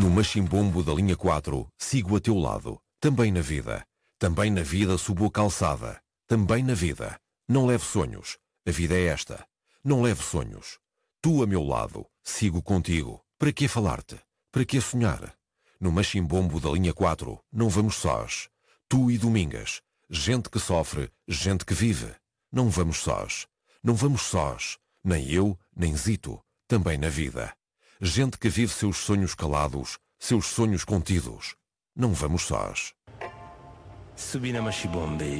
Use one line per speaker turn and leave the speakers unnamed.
No machimbombo da linha 4, sigo a teu lado. Também na vida. Também na vida subo a calçada. Também na vida. Não leve sonhos. A vida é esta. Não leve sonhos. Tu a meu lado. Sigo contigo. Para que falar-te? Para que sonhar? No machimbombo da linha 4, não vamos sós. Tu e Domingas. Gente que sofre, gente que vive. Não vamos sós. Não vamos sós. Nem eu, nem Zito. Também na vida. Gente que vive seus sonhos calados, seus sonhos contidos. Não vamos sós.
Subi na machibomba, baby.